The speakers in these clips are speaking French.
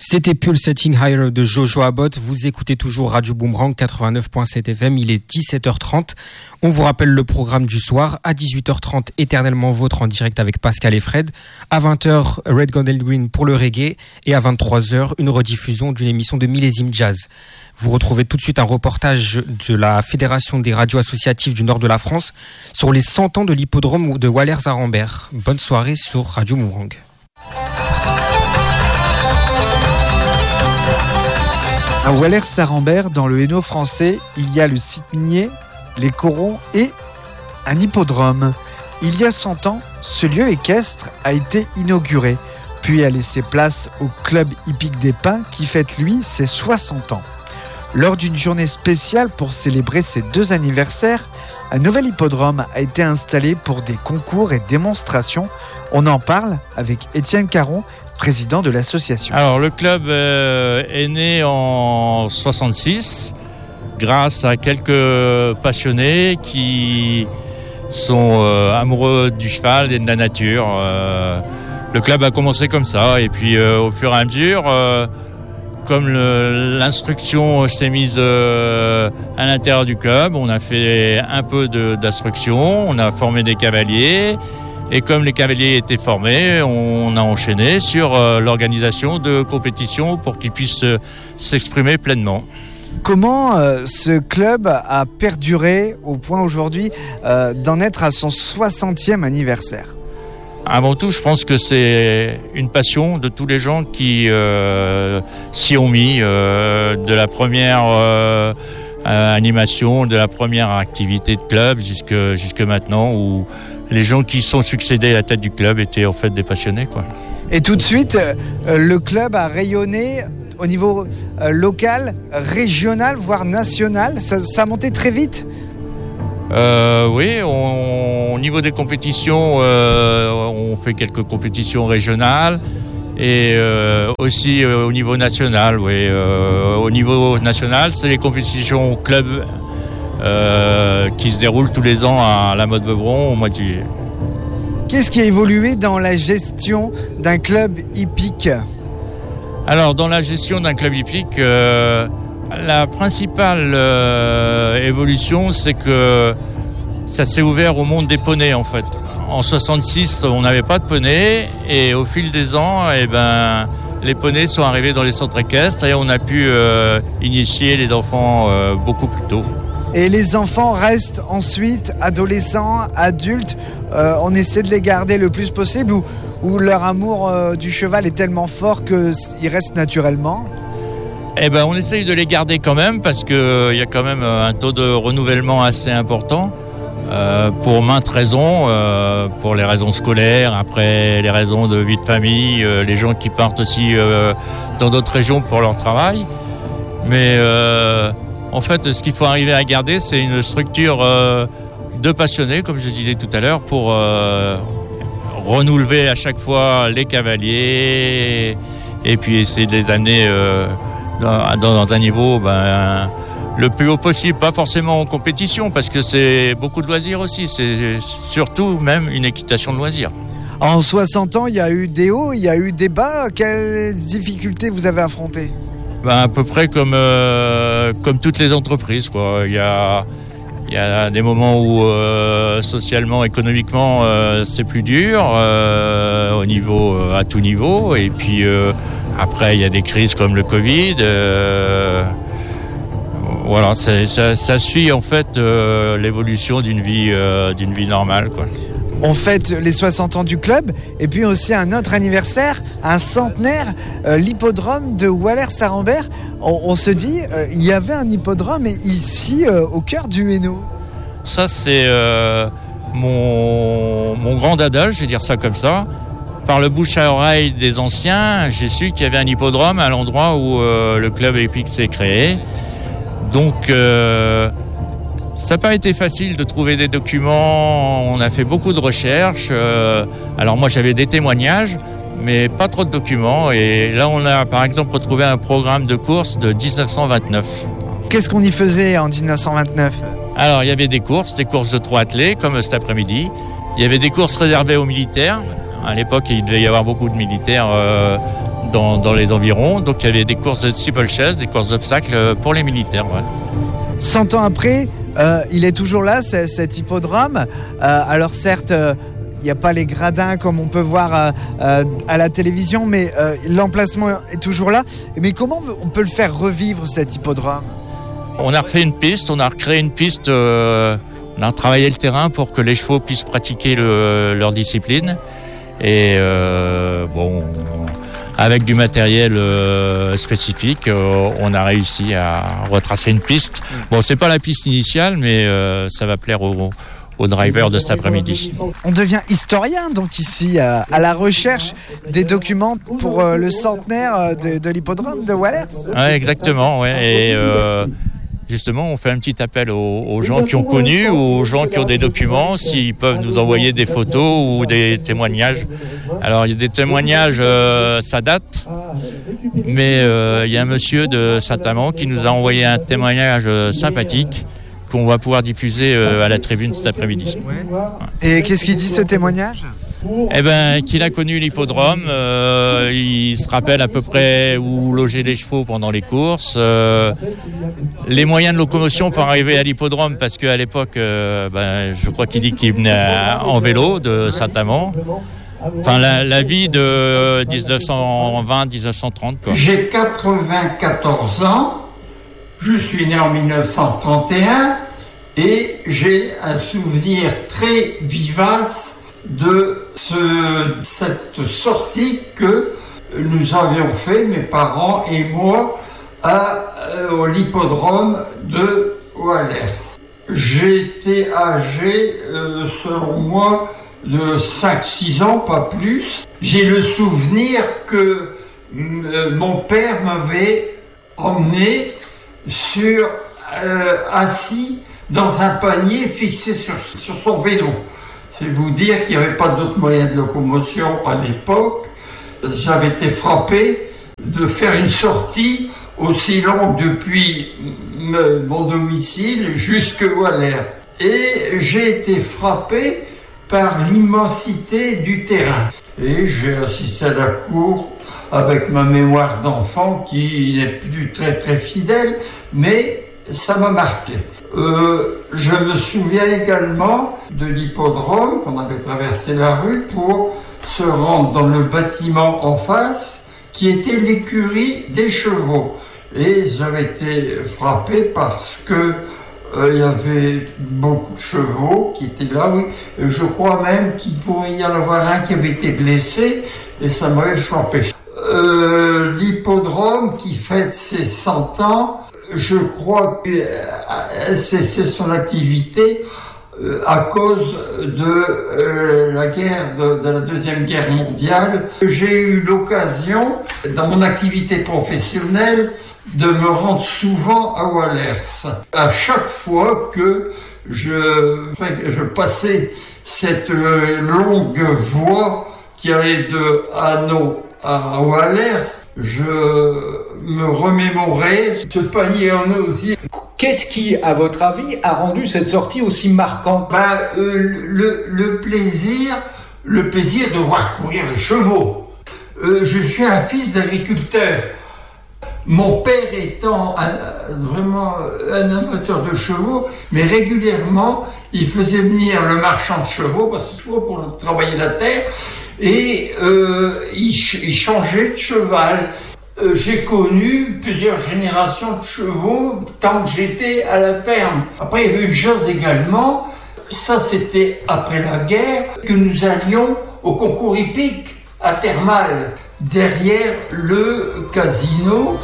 C'était Pulsating Higher de Jojo Abbott. Vous écoutez toujours Radio Boomerang 89.7 FM. Il est 17h30. On vous rappelle le programme du soir. À 18h30, Éternellement Vôtre en direct avec Pascal et Fred. À 20h, Red Gold Green pour le reggae. Et à 23h, une rediffusion d'une émission de Millésime Jazz. Vous retrouvez tout de suite un reportage de la Fédération des radios associatives du nord de la France sur les 100 ans de l'hippodrome de Wallers-Arambert. Bonne soirée sur Radio Boomerang. À Wallers-Arambert, dans le Hainaut français, il y a le site minier, les corons et un hippodrome. Il y a 100 ans, ce lieu équestre a été inauguré, puis a laissé place au club hippique des Pins qui fête, lui, ses 60 ans. Lors d'une journée spéciale pour célébrer ses 2 anniversaires, un nouvel hippodrome a été installé pour des concours et démonstrations. On en parle avec Étienne Caron, président de l'association. Alors le club est né en 66 grâce à quelques passionnés qui sont amoureux du cheval et de la nature. Le club a commencé comme ça et puis au fur et à mesure, comme l'instruction s'est mise à l'intérieur du club, on a fait un peu d'instruction, on a formé des cavaliers. Et comme les cavaliers étaient formés, on a enchaîné sur l'organisation de compétitions pour qu'ils puissent s'exprimer pleinement. Comment ce club a perduré au point aujourd'hui d'en être à son 60e anniversaire ? Avant tout, je pense que c'est une passion de tous les gens qui s'y ont mis, de la première animation, de la première activité de club jusque maintenant où les gens qui sont succédés à la tête du club étaient en fait des passionnés, quoi. Et tout de suite, le club a rayonné au niveau local, régional, voire national. Ça a monté très vite. Oui, au niveau des compétitions, on fait quelques compétitions régionales et aussi au niveau national. Oui, au niveau national, c'est les compétitions club. Qui se déroule tous les ans à la Motte-Beuvron au mois de juillet. Qu'est-ce qui a évolué dans la gestion d'un club hippique ? Alors, dans la gestion d'un club hippique, la principale évolution, c'est que ça s'est ouvert au monde des poneys, en fait. En 66, on n'avait pas de poneys, et au fil des ans, les poneys sont arrivés dans les centres équestres, et on a pu initier les enfants beaucoup plus tôt. Et les enfants restent ensuite adolescents, adultes. On essaie de les garder le plus possible ou leur amour du cheval est tellement fort qu'ils restent naturellement. On essaye de les garder quand même parce qu'il y a quand même un taux de renouvellement assez important pour maintes raisons, pour les raisons scolaires, après les raisons de vie de famille, les gens qui partent aussi dans d'autres régions pour leur travail. Mais en fait, ce qu'il faut arriver à garder, c'est une structure de passionnés, comme je disais tout à l'heure, pour renouveler à chaque fois les cavaliers et puis essayer de les amener dans un niveau le plus haut possible, pas forcément en compétition, parce que c'est beaucoup de loisirs aussi, c'est surtout même une équitation de loisirs. En 60 ans, il y a eu des hauts, il y a eu des bas. Quelles difficultés vous avez affrontées ? À peu près comme toutes les entreprises, quoi. Il y a des moments où socialement, économiquement, c'est plus dur à tout niveau. Et puis après, il y a des crises comme le Covid. Voilà, ça suit en fait l'évolution d'une vie normale, quoi. On fête les 60 ans du club et puis aussi un autre anniversaire, un centenaire, l'hippodrome de Wallers-Arambert. On se dit, il y avait un hippodrome ici au cœur du Hainaut. Ça, c'est mon grand dada, je vais dire ça comme ça. Par le bouche à oreille des anciens, j'ai su qu'il y avait un hippodrome à l'endroit où le club hippique s'est créé. Donc, ça n'a pas été facile de trouver des documents, on a fait beaucoup de recherches. Alors moi j'avais des témoignages, mais pas trop de documents. Et là on a par exemple retrouvé un programme de course de 1929. Qu'est-ce qu'on y faisait en 1929 ? Alors il y avait des courses de 3 attelés, comme cet après-midi. Il y avait des courses réservées aux militaires, À l'époque, il devait y avoir beaucoup de militaires dans les environs. Donc il y avait des courses de steeplechase, des courses d'obstacles pour les militaires. Ouais. 100 ans après, il est toujours là, cet hippodrome. Alors certes, il n'y a pas les gradins comme on peut voir à la télévision, mais l'emplacement est toujours là. Mais comment on peut le faire revivre, cet hippodrome ? On a refait une piste, on a recréé une piste, on a travaillé le terrain pour que les chevaux puissent pratiquer leur discipline. Et avec du matériel spécifique, on a réussi à retracer une piste. Bon, c'est pas la piste initiale, mais ça va plaire aux drivers de cet après-midi. On devient historien donc ici à la recherche des documents pour le centenaire de l'hippodrome de Wallers. Ouais, exactement. Ouais. Et justement, on fait un petit appel aux gens qui ont connu ou aux gens qui ont des documents, s'ils peuvent nous envoyer des photos ou des témoignages. Alors, il y a des témoignages, ça date, mais il y a un monsieur de Saint-Amand qui nous a envoyé un témoignage sympathique qu'on va pouvoir diffuser à la tribune cet après-midi. Ouais. Et qu'est-ce qu'il dit, ce témoignage ? Eh ben, qu'il a connu l'hippodrome, il se rappelle à peu près où loger les chevaux pendant les courses, les moyens de locomotion pour arriver à l'hippodrome, parce qu'à l'époque, je crois qu'il dit qu'il venait en vélo de Saint-Amand. Enfin, la vie de 1920-1930, quoi. J'ai 94 ans, je suis né en 1931 et j'ai un souvenir très vivace de cette sortie que nous avions fait, mes parents et moi, au l'hippodrome de Wallers. J'étais âgé, selon moi, de 5-6 ans, pas plus. J'ai le souvenir que mon père m'avait emmené assis dans un panier fixé sur son vélo. C'est vous dire qu'il n'y avait pas d'autres moyens de locomotion à l'époque. J'avais été frappé de faire une sortie aussi longue depuis mon domicile jusque Wallers. Et j'ai été frappé par l'immensité du terrain. Et j'ai assisté à la cour avec ma mémoire d'enfant qui n'est plus très très fidèle, mais ça m'a marqué. Je me souviens également de l'hippodrome, qu'on avait traversé la rue pour se rendre dans le bâtiment en face, qui était l'écurie des chevaux. Et j'avais été frappé parce que il y avait beaucoup de chevaux qui étaient là, oui. Je crois même qu'il pouvait y en avoir un qui avait été blessé, et ça m'avait frappé. L'hippodrome qui fête ses 100 ans, je crois que c'est son activité à cause de la guerre, de la Deuxième Guerre mondiale. J'ai eu l'occasion, dans mon activité professionnelle, de me rendre souvent à Wallers. À chaque fois que je passais cette longue voie qui allait de Hanau à Wallers, je me remémorais ce panier en osier. Qu'est-ce qui, à votre avis, a rendu cette sortie aussi marquante ? Le plaisir de voir courir les chevaux. Je suis un fils d'agriculteur. Mon père étant vraiment un amateur de chevaux, mais régulièrement, il faisait venir le marchand de chevaux, parce que chevaux pour travailler la terre, et il changeait de cheval. J'ai connu plusieurs générations de chevaux tant que j'étais à la ferme. Après, il y avait une chose également, ça c'était après la guerre, que nous allions au concours hippique à Thermal, derrière le casino.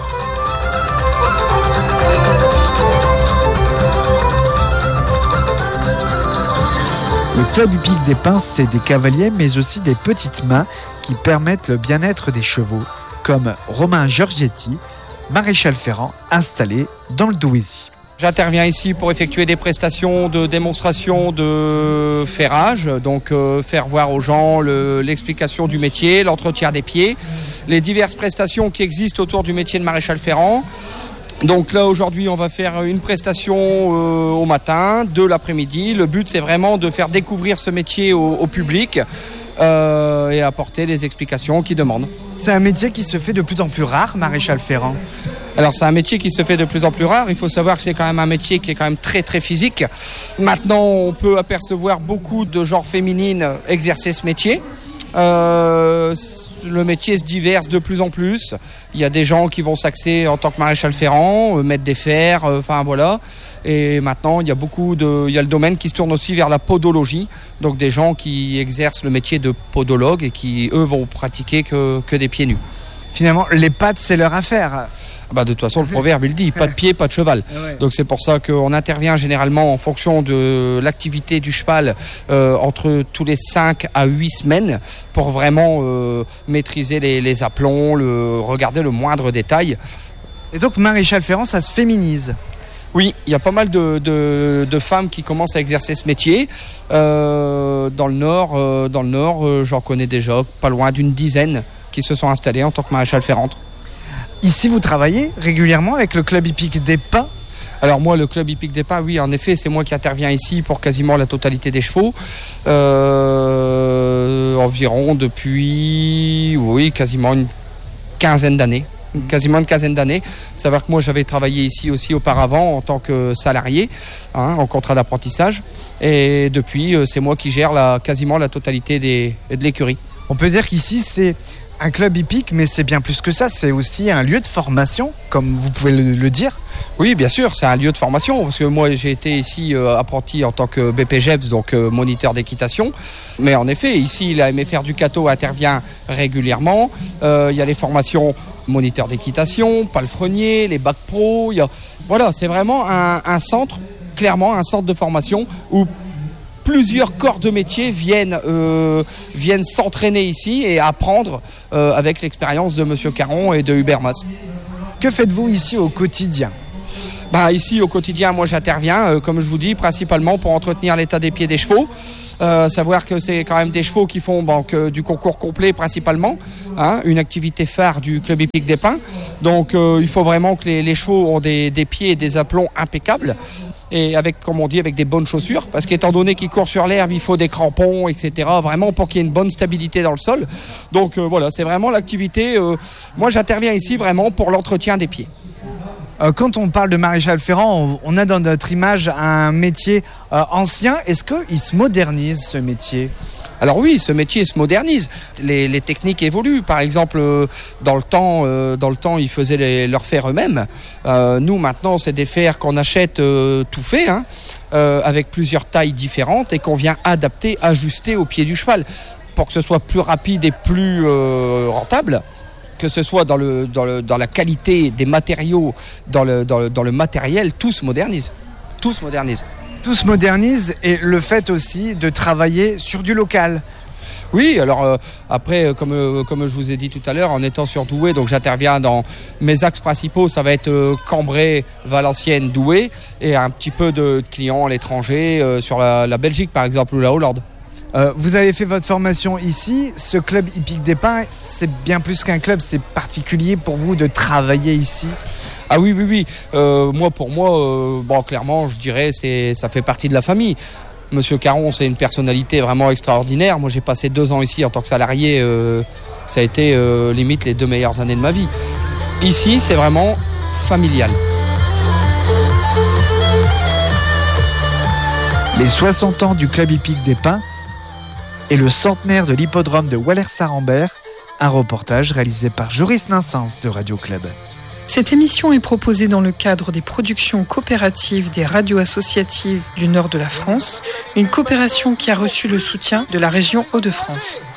Le club hippique des Pins, c'est des cavaliers, mais aussi des petites mains qui permettent le bien-être des chevaux, comme Romain Giorgetti, maréchal ferrant installé dans le Douaisis. J'interviens ici pour effectuer des prestations de démonstration de ferrage, donc faire voir aux gens l'explication du métier, l'entretien des pieds, les diverses prestations qui existent autour du métier de maréchal ferrant. Donc là aujourd'hui on va faire une prestation au matin, de l'après-midi. Le but c'est vraiment de faire découvrir ce métier au public et apporter les explications qu'ils demandent. C'est un métier qui se fait de plus en plus rare, maréchal ferrant. Alors c'est un métier qui se fait de plus en plus rare. Il faut savoir que c'est quand même un métier qui est quand même très très physique. Maintenant, on peut apercevoir beaucoup de genres féminines exercer ce métier. Le métier se diverse de plus en plus. Il y a des gens qui vont s'axer en tant que maréchal ferrant, mettre des fers, voilà. Et maintenant, il y a le domaine qui se tourne aussi vers la podologie. Donc des gens qui exercent le métier de podologue et qui, eux, vont pratiquer que des pieds nus. Finalement, les pattes, c'est leur affaire. De toute façon, le proverbe, il dit, pas de pied, pas de cheval. Ouais. Donc c'est pour ça qu'on intervient généralement en fonction de l'activité du cheval entre tous les 5 à 8 semaines pour vraiment maîtriser les aplombs, regarder le moindre détail. Et donc, maréchal ferrant, ça se féminise. Oui, il y a pas mal de femmes qui commencent à exercer ce métier. Dans le Nord, j'en connais déjà pas loin d'une dizaine qui se sont installées en tant que maréchal ferrante. Ici, vous travaillez régulièrement avec le club hippique des Pins. Alors moi, le club hippique des Pins, oui, en effet, c'est moi qui interviens ici pour quasiment la totalité des chevaux. Environ depuis, quasiment une quinzaine d'années. Quasiment une quinzaine d'années. Savoir que moi, j'avais travaillé ici aussi auparavant en tant que salarié, en contrat d'apprentissage. Et depuis, c'est moi qui gère quasiment la totalité de l'écurie. On peut dire qu'ici, c'est un club hippique, mais c'est bien plus que ça. C'est aussi un lieu de formation, comme vous pouvez le dire. Oui, bien sûr, c'est un lieu de formation, parce que moi j'ai été ici apprenti en tant que BPGEPS, donc moniteur d'équitation. Mais en effet, ici, la MFR du Cateau intervient régulièrement. Il y a les formations moniteur d'équitation, palefrenier, les bacs pro. Voilà, c'est vraiment un centre, clairement un centre de formation où plusieurs corps de métier viennent s'entraîner ici et apprendre avec l'expérience de Monsieur Caron et de Hubert Mas. Que faites-vous ici au quotidien ? Ici, au quotidien, moi j'interviens, comme je vous dis, principalement pour entretenir l'état des pieds des chevaux. Savoir que c'est quand même des chevaux qui font du concours complet principalement, une activité phare du club hippique des Pins. Donc il faut vraiment que les chevaux ont des pieds et des aplombs impeccables. Et avec, comme on dit, avec des bonnes chaussures, parce qu'étant donné qu'ils courent sur l'herbe, il faut des crampons, etc., vraiment pour qu'il y ait une bonne stabilité dans le sol. Donc voilà, c'est vraiment l'activité. Moi, j'interviens ici vraiment pour l'entretien des pieds. Quand on parle de maréchal ferrant, on a dans notre image un métier ancien. Est-ce qu'il se modernise, ce métier ? Alors oui, ce métier se modernise. Les techniques évoluent. Par exemple, dans le temps, ils faisaient leurs fers eux-mêmes. Nous, maintenant, c'est des fers qu'on achète tout faits, avec plusieurs tailles différentes et qu'on vient adapter, ajuster au pied du cheval pour que ce soit plus rapide et plus rentable. Que ce soit dans la qualité des matériaux, dans le matériel, tout se modernise. Tout se modernise. Tout se modernise et le fait aussi de travailler sur du local. Oui, alors après, comme je vous ai dit tout à l'heure, en étant sur Douai, donc j'interviens dans mes axes principaux, ça va être Cambrai, Valenciennes, Douai, et un petit peu de clients à l'étranger, sur la Belgique par exemple, ou la Hollande. Vous avez fait votre formation ici. Ce club hippique des Pins, c'est bien plus qu'un club, c'est particulier pour vous de travailler ici. Ah oui. Pour moi, clairement, je dirais ça fait partie de la famille. Monsieur Caron, c'est une personnalité vraiment extraordinaire. Moi, j'ai passé 2 ans ici en tant que salarié. Ça a été limite les 2 meilleures années de ma vie. Ici, c'est vraiment familial. Les 60 ans du club hippique des Pins et le centenaire de l'hippodrome de Wallers-Sarambert, un reportage réalisé par Joris Ninsens de Radio Club. Cette émission est proposée dans le cadre des productions coopératives des radios associatives du nord de la France, une coopération qui a reçu le soutien de la région Hauts-de-France.